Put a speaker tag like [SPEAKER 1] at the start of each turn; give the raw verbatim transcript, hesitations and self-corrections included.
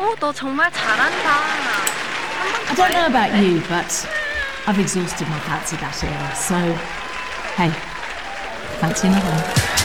[SPEAKER 1] 오, 너 정말 잘한다.
[SPEAKER 2] I don't know about you, but I've exhausted my fancy that era, so hey, fancy another one.